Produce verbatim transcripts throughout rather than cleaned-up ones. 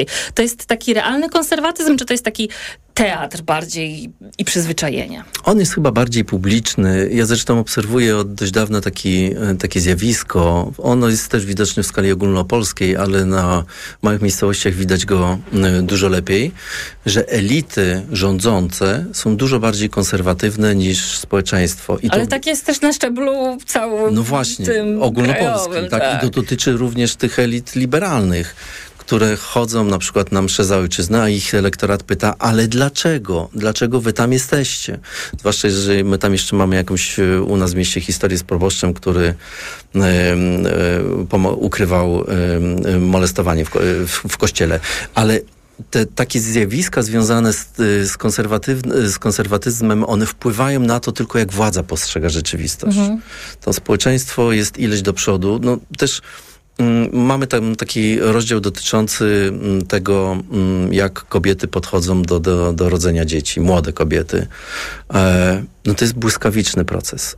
To jest taki realny konserwatyzm, czy to jest taki teatr bardziej i przyzwyczajenie? On jest chyba bardziej publiczny. Ja zresztą obserwuję od dość dawna taki, takie zjawisko. Ono jest też widoczne w skali ogólnopolskiej, ale na małych miejscowościach widać go dużo lepiej, że elity rządzące są dużo bardziej konserwatywne niż społeczeństwo. I ale to, tak jest też na szczeblu całym no właśnie, tym ogólnopolskim. krajowym, Tak? tak. I to dotyczy również tych elit liberalnych, które chodzą na przykład na msze za ojczyznę, a ich elektorat pyta, ale dlaczego? Dlaczego wy tam jesteście? Zwłaszcza, że my tam jeszcze mamy jakąś u nas w mieście historię z proboszczem, który e, e, pomo- ukrywał e, molestowanie w, w, w kościele. Ale te takie zjawiska związane z, z, konserwatyw- z konserwatyzmem, one wpływają na to tylko, jak władza postrzega rzeczywistość. Mhm. To społeczeństwo jest ileś do przodu. No też mamy tam taki rozdział dotyczący tego, jak kobiety podchodzą do, do, do rodzenia dzieci, młode kobiety. No to jest błyskawiczny proces.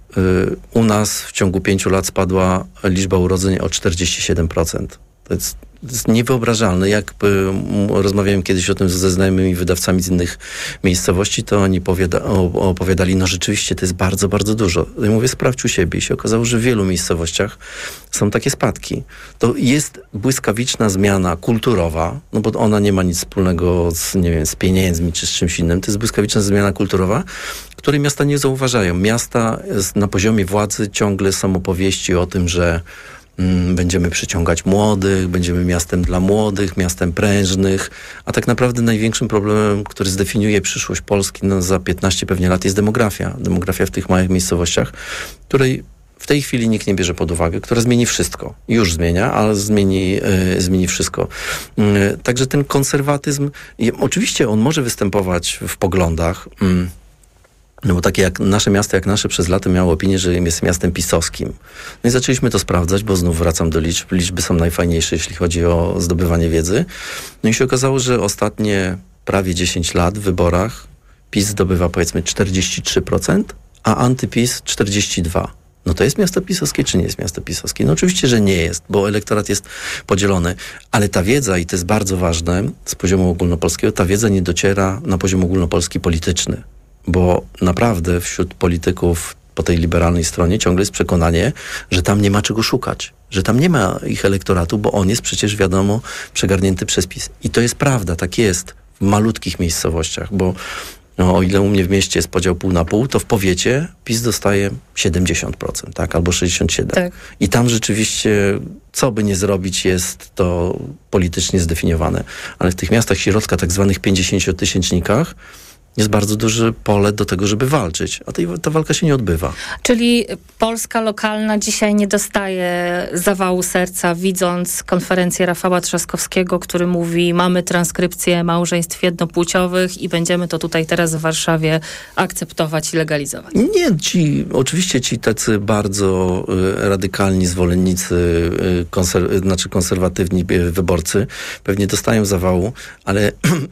U nas w ciągu pięciu lat spadła liczba urodzeń o czterdzieści siedem procent. To jest, to jest niewyobrażalne. Jak rozmawiałem kiedyś o tym ze znajomymi wydawcami z innych miejscowości, to oni powiada, opowiadali, no rzeczywiście to jest bardzo, bardzo dużo. Ja mówię, sprawdź u siebie. I się okazało, że w wielu miejscowościach są takie spadki. To jest błyskawiczna zmiana kulturowa, no bo ona nie ma nic wspólnego z, nie wiem, z pieniędzmi czy z czymś innym. To jest błyskawiczna zmiana kulturowa, której miasta nie zauważają. Miasta na poziomie władzy ciągle są opowieści o tym, że będziemy przyciągać młodych, będziemy miastem dla młodych, miastem prężnych, a tak naprawdę największym problemem, który zdefiniuje przyszłość Polski no, za piętnaście pewnie lat jest demografia. Demografia w tych małych miejscowościach, której w tej chwili nikt nie bierze pod uwagę, która zmieni wszystko. Już zmienia, ale zmieni, yy, zmieni wszystko. Yy, także ten konserwatyzm, yy, oczywiście on może występować w poglądach, yy, no bo takie jak nasze miasto, jak nasze przez lata miało opinię, że jest miastem pisowskim. No i zaczęliśmy to sprawdzać, bo znów wracam do liczb. Liczby są najfajniejsze, jeśli chodzi o zdobywanie wiedzy. No i się okazało, że ostatnie prawie dziesięć lat w wyborach PiS zdobywa powiedzmy czterdzieści trzy procent, a antyPiS czterdzieści dwa procent. No to jest miasto pisowskie, czy nie jest miasto pisowskie? No oczywiście, że nie jest, bo elektorat jest podzielony. Ale ta wiedza, i to jest bardzo ważne z poziomu ogólnopolskiego, ta wiedza nie dociera na poziom ogólnopolski polityczny. Bo naprawdę wśród polityków po tej liberalnej stronie ciągle jest przekonanie, że tam nie ma czego szukać, że tam nie ma ich elektoratu, bo on jest przecież, wiadomo, przegarnięty przez PiS. I to jest prawda, tak jest w malutkich miejscowościach, bo no, o ile u mnie w mieście jest podział pół na pół, to w powiecie PiS dostaje siedemdziesiąt procent, tak, albo sześćdziesiąt siedem procent. Tak. I tam rzeczywiście, co by nie zrobić, jest to politycznie zdefiniowane. Ale w tych miastach środka, tak zwanych pięćdziesięciotysięcznikach, jest bardzo duże pole do tego, żeby walczyć. A tej, ta walka się nie odbywa. Czyli Polska lokalna dzisiaj nie dostaje zawału serca, widząc konferencję Rafała Trzaskowskiego, który mówi, mamy transkrypcję małżeństw jednopłciowych i będziemy to tutaj teraz w Warszawie akceptować i legalizować. Nie, ci, oczywiście ci tacy bardzo y, radykalni zwolennicy, y, konser- znaczy konserwatywni y, wyborcy pewnie dostają zawału, ale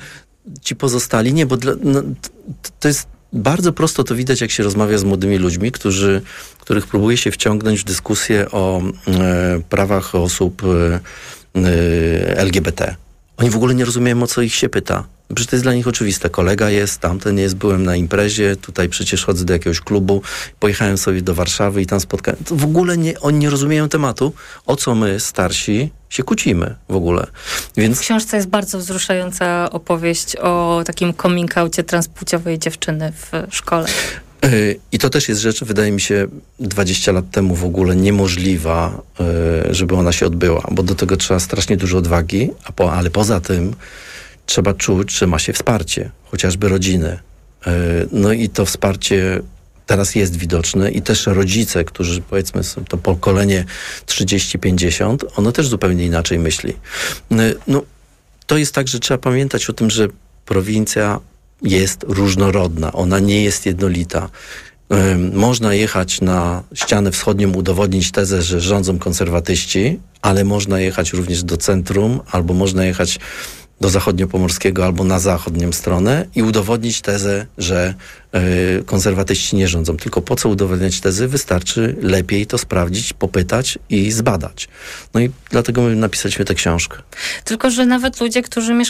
ci pozostali nie, bo dla, no, to jest bardzo prosto to widać, jak się rozmawia z młodymi ludźmi, którzy, których próbuje się wciągnąć w dyskusję o e, prawach osób e, L G B T. Oni w ogóle nie rozumieją, o co ich się pyta. Przecież to jest dla nich oczywiste. Kolega jest, tamten jest, byłem na imprezie, tutaj przecież chodzę do jakiegoś klubu, pojechałem sobie do Warszawy i tam spotkałem. To w ogóle nie, oni nie rozumieją tematu, o co my, starsi, się kłócimy w ogóle. Więc... W książce jest bardzo wzruszająca opowieść o takim coming outie transpłciowej dziewczyny w szkole. I to też jest rzecz, wydaje mi się, dwadzieścia lat temu w ogóle niemożliwa, żeby ona się odbyła, bo do tego trzeba strasznie dużo odwagi, a po, ale poza tym trzeba czuć, że ma się wsparcie, chociażby rodziny. No i to wsparcie teraz jest widoczne i też rodzice, którzy powiedzmy są to pokolenie trzydzieści pięćdziesiąt, ono też zupełnie inaczej myśli. No, to jest tak, że trzeba pamiętać o tym, że prowincja jest różnorodna, ona nie jest jednolita. Można jechać na ścianę wschodnią, udowodnić tezę, że rządzą konserwatyści, ale można jechać również do centrum, albo można jechać do zachodniopomorskiego albo na zachodnią stronę i udowodnić tezę, że y, konserwatyści nie rządzą. Tylko po co udowodniać tezy? Wystarczy lepiej to sprawdzić, popytać i zbadać. No i dlatego my napisaliśmy tę książkę. Tylko że nawet ludzie, którzy mieszkają